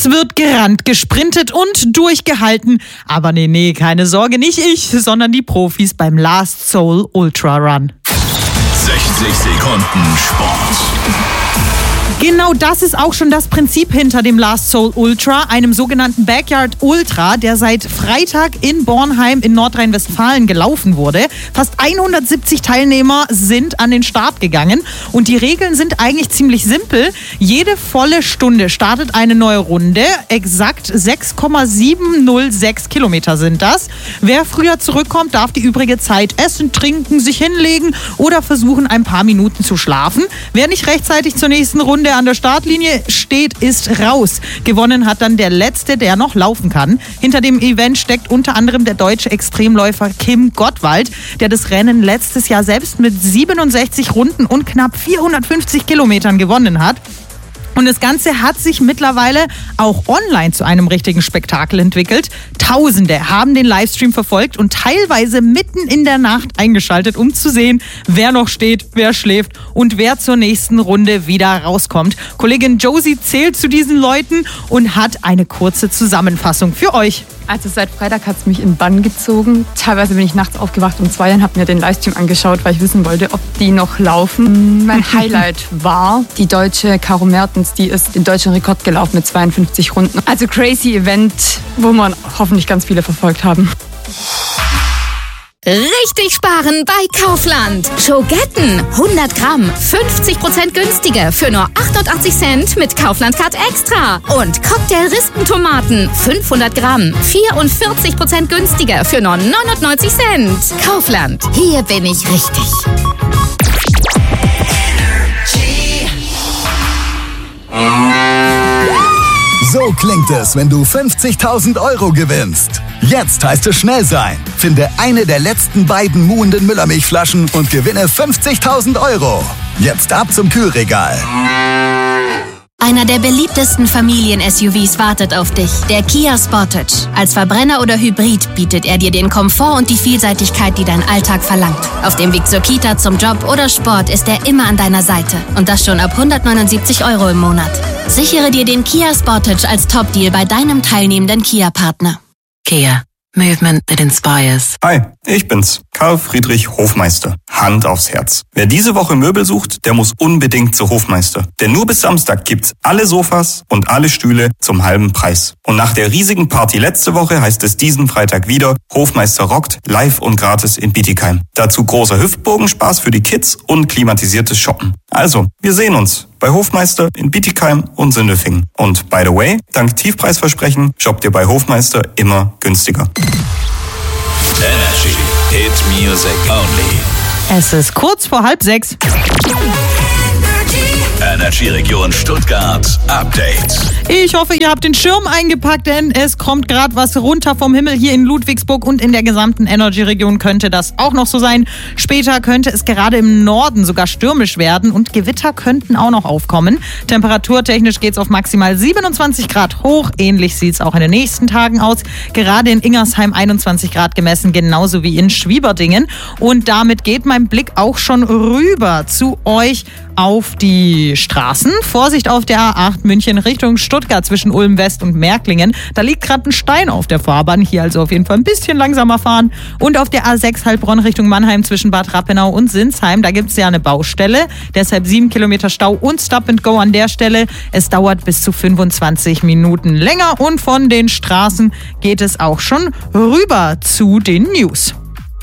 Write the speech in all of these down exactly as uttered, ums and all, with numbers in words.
Es wird gerannt, gesprintet und durchgehalten. Aber nee, nee, keine Sorge, nicht ich, sondern die Profis beim Last Soul Ultra Run. sechzig Sekunden Sport. Genau das ist auch schon das Prinzip hinter dem Last Soul Ultra, einem sogenannten Backyard Ultra, der seit Freitag in Bornheim in Nordrhein-Westfalen gelaufen wurde. Fast hundertsiebzig Teilnehmer sind an den Start gegangen und die Regeln sind eigentlich ziemlich simpel. Jede volle Stunde startet eine neue Runde. Exakt sechs Komma siebenhundertsechs Kilometer sind das. Wer früher zurückkommt, darf die übrige Zeit essen, trinken, sich hinlegen oder versuchen, ein paar Minuten zu schlafen. Wer nicht rechtzeitig zur nächsten Runde an der Startlinie steht, ist raus. Gewonnen hat dann der Letzte, der noch laufen kann. Hinter dem Event steckt unter anderem der deutsche Extremläufer Kim Gottwald, der das Rennen letztes Jahr selbst mit siebenundsechzig Runden und knapp vierhundertfünfzig Kilometern gewonnen hat. Und das Ganze hat sich mittlerweile auch online zu einem richtigen Spektakel entwickelt. Tausende haben den Livestream verfolgt und teilweise mitten in der Nacht eingeschaltet, um zu sehen, wer noch steht, wer schläft und wer zur nächsten Runde wieder rauskommt. Kollegin Josie zählt zu diesen Leuten und hat eine kurze Zusammenfassung für euch. Also seit Freitag hat es mich in Bann gezogen. Teilweise bin ich nachts aufgewacht um zwei und habe mir den Livestream angeschaut, weil ich wissen wollte, ob die noch laufen. Mein Highlight war die deutsche Caro Mertens, die ist den deutschen Rekord gelaufen mit zweiundfünfzig Runden. Also crazy Event, wo man hoffentlich ganz viele verfolgt haben. Richtig sparen bei Kaufland. Schogetten hundert Gramm, fünfzig Prozent günstiger für nur achtundachtzig Cent mit Kaufland Card Extra. Und Cocktail-Rispentomaten fünfhundert Gramm, vierundvierzig Prozent günstiger für nur neunundneunzig Cent. Kaufland, hier bin ich richtig. So klingt es, wenn du fünfzigtausend Euro gewinnst. Jetzt heißt es schnell sein. Finde eine der letzten beiden muhenden Müllermilchflaschen und gewinne fünfzigtausend Euro. Jetzt ab zum Kühlregal. Einer der beliebtesten Familien-S U Vs wartet auf dich, der Kia Sportage. Als Verbrenner oder Hybrid bietet er dir den Komfort und die Vielseitigkeit, die dein Alltag verlangt. Auf dem Weg zur Kita, zum Job oder Sport ist er immer an deiner Seite. Und das schon ab hundertneunundsiebzig Euro im Monat. Sichere dir den Kia Sportage als Top-Deal bei deinem teilnehmenden Kia-Partner. Kia. Movement that inspires. Hi, ich bin's, Karl Friedrich Hofmeister. Hand aufs Herz. Wer diese Woche Möbel sucht, der muss unbedingt zu Hofmeister. Denn nur bis Samstag gibt's alle Sofas und alle Stühle zum halben Preis. Und nach der riesigen Party letzte Woche heißt es diesen Freitag wieder, Hofmeister rockt, live und gratis in Bietigheim. Dazu großer Hüftbogenspaß für die Kids und klimatisiertes Shoppen. Also, wir sehen uns bei Hofmeister in Bietigheim und Sindelfingen. Und by the way, dank Tiefpreisversprechen shoppt ihr bei Hofmeister immer günstiger. Energy Hit Music Only. Es ist kurz vor halb sechs. Energy Region Stuttgart Update. Ich hoffe, ihr habt den Schirm eingepackt, denn es kommt gerade was runter vom Himmel hier in Ludwigsburg und in der gesamten Energy-Region könnte das auch noch so sein. Später könnte es gerade im Norden sogar stürmisch werden und Gewitter könnten auch noch aufkommen. Temperaturtechnisch geht es auf maximal siebenundzwanzig Grad hoch. Ähnlich sieht es auch in den nächsten Tagen aus. Gerade in Ingersheim einundzwanzig Grad gemessen, genauso wie in Schwieberdingen. Und damit geht mein Blick auch schon rüber zu euch auf die Straßen. Vorsicht auf der A acht München Richtung Stuttgart zwischen Ulm West und Märklingen. Da liegt gerade ein Stein auf der Fahrbahn. Hier also auf jeden Fall ein bisschen langsamer fahren. Und auf der A sechs Heilbronn Richtung Mannheim zwischen Bad Rappenau und Sinsheim. Da gibt es ja eine Baustelle. Deshalb sieben Kilometer Stau und Stop and Go an der Stelle. Es dauert bis zu fünfundzwanzig Minuten länger. Und von den Straßen geht es auch schon rüber zu den News.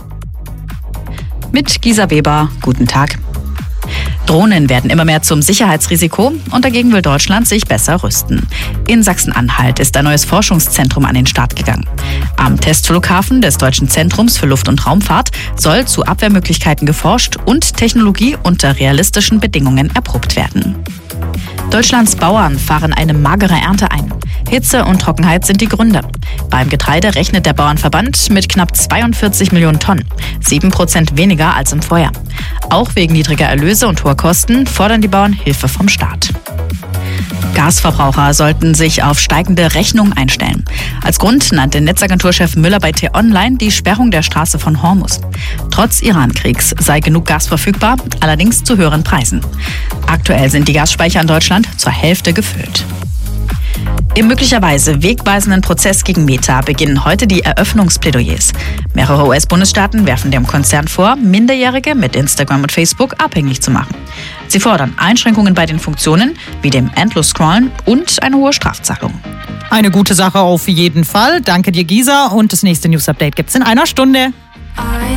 Mit Gisa Weber. Guten Tag. Drohnen werden immer mehr zum Sicherheitsrisiko und dagegen will Deutschland sich besser rüsten. In Sachsen-Anhalt ist ein neues Forschungszentrum an den Start gegangen. Am Testflughafen des Deutschen Zentrums für Luft- und Raumfahrt soll zu Abwehrmöglichkeiten geforscht und Technologie unter realistischen Bedingungen erprobt werden. Deutschlands Bauern fahren eine magere Ernte ein. Hitze und Trockenheit sind die Gründe. Beim Getreide rechnet der Bauernverband mit knapp zweiundvierzig Millionen Tonnen, sieben Prozent weniger als im Vorjahr. Auch wegen niedriger Erlöse und hoher Kosten fordern die Bauern Hilfe vom Staat. Gasverbraucher sollten sich auf steigende Rechnungen einstellen. Als Grund nannte Netzagenturchef Müller bei T-Online die Sperrung der Straße von Hormuz. Trotz Iran-Kriegs sei genug Gas verfügbar, allerdings zu höheren Preisen. Aktuell sind die Gasspeicher in Deutschland zur Hälfte gefüllt. Im möglicherweise wegweisenden Prozess gegen Meta beginnen heute die Eröffnungsplädoyers. Mehrere U S-Bundesstaaten werfen dem Konzern vor, Minderjährige mit Instagram und Facebook abhängig zu machen. Sie fordern Einschränkungen bei den Funktionen wie dem Endlos-Scrollen und eine hohe Strafzahlung. Eine gute Sache auf jeden Fall. Danke dir, Gisa. Und das nächste News-Update gibt's in einer Stunde.